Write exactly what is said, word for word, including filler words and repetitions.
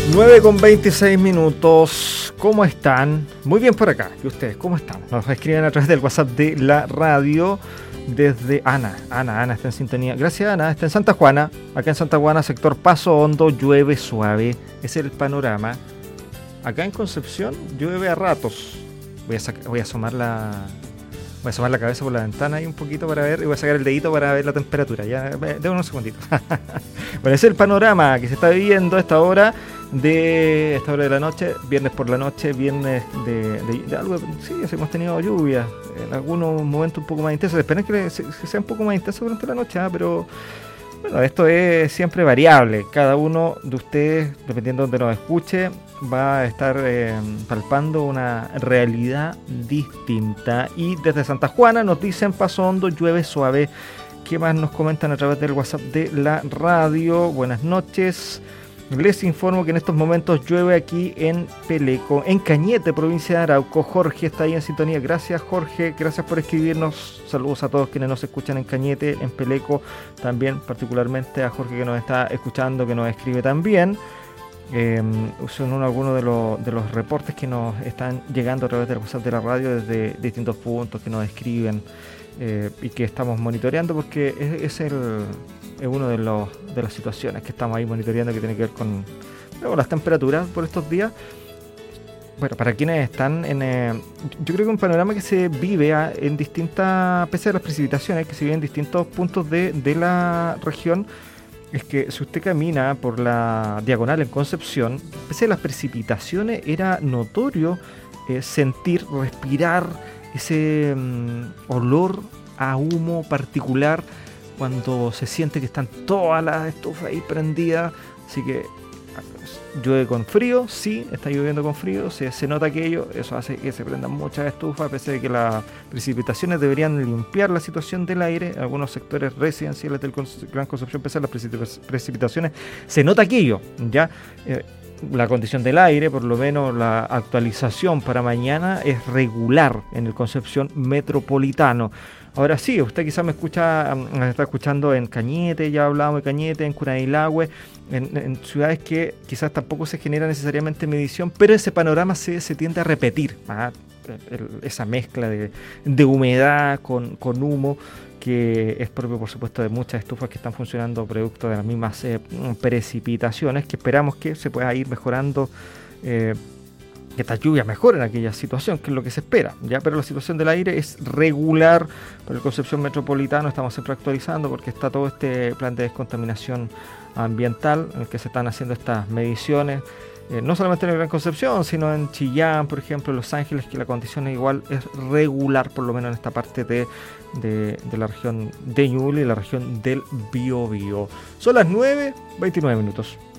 nueve con veintiséis minutos. ¿Cómo están? Muy bien por acá. ¿Y ustedes cómo están? Nos escriben a través del WhatsApp de la radio desde Ana. Ana, Ana está en sintonía. Gracias, Ana. Está en Santa Juana. Acá en Santa Juana, sector Paso Hondo, llueve suave. Es el panorama. Acá en Concepción llueve a ratos. Voy a, saca- voy a asomar la... Voy a asomar la cabeza por la ventana ahí un poquito para ver, y voy a sacar el dedito para ver la temperatura. Ya, de unos segunditos. Bueno, ese es el panorama que se está viviendo a esta hora de esta hora de la noche, viernes por la noche, viernes de, de, de algo. Sí, hemos tenido lluvia, en algunos momentos un poco más intensos. Esperen que, se, que sea un poco más intenso durante la noche, ¿eh? Pero bueno, esto es siempre variable. Cada uno de ustedes, dependiendo de donde nos escuche, va a estar eh, palpando una realidad distinta. Y desde Santa Juana nos dicen Paso Hondo, llueve suave. ¿Qué más nos comentan a través del WhatsApp de la radio? Buenas noches. Les informo que en estos momentos llueve aquí en Peleco, en Cañete, provincia de Arauco. Jorge está ahí en sintonía. Gracias, Jorge. Gracias por escribirnos. Saludos a todos quienes nos escuchan en Cañete, en Peleco. También particularmente a Jorge que nos está escuchando, que nos escribe también. Eh, son uno, algunos de, lo, de los reportes que nos están llegando a través del WhatsApp de la radio desde distintos puntos que nos escriben eh, y que estamos monitoreando porque es, es el... es una de, los, de las situaciones que estamos ahí monitoreando que tiene que ver con, con las temperaturas por estos días. Bueno, para quienes están en... Eh, yo creo que un panorama que se vive a, en distintas... pese a las precipitaciones que se viven en distintos puntos de, de la región, es que si usted camina por la diagonal en Concepción, pese a las precipitaciones, era notorio eh, sentir, respirar ese mm, olor a humo particular cuando se siente que están todas las estufas ahí prendidas. Así que llueve con frío, sí, está lloviendo con frío, se, se nota aquello, eso hace que se prendan muchas estufas, pese a que las precipitaciones deberían limpiar la situación del aire. En algunos sectores residenciales del Gran Concepción, pese a las precipitaciones, se nota aquello, ya. Eh, la condición del aire, por lo menos la actualización para mañana, es regular en el Concepción metropolitano. Ahora sí, usted quizás me escucha, me está escuchando en Cañete, ya hablábamos de Cañete, en Curanilahue, en, en ciudades que quizás tampoco se genera necesariamente medición, pero ese panorama se, se tiende a repetir, ¿ah? El, esa mezcla de, de humedad con, con humo, que es propio, por supuesto, de muchas estufas que están funcionando producto de las mismas eh, precipitaciones, que esperamos que se pueda ir mejorando, eh, que estas lluvias mejoren aquella situación, que es lo que se espera, ¿ya? Pero la situación del aire es regular para el Concepción metropolitano. Estamos siempre actualizando porque está todo este plan de descontaminación ambiental en el que se están haciendo estas mediciones, eh, no solamente en el Gran Concepción, sino en Chillán, por ejemplo, en Los Ángeles, que la condición igual es regular, por lo menos en esta parte de, de, de la región de Ñuble y la región del Biobío. Son las nueve veintinueve minutos.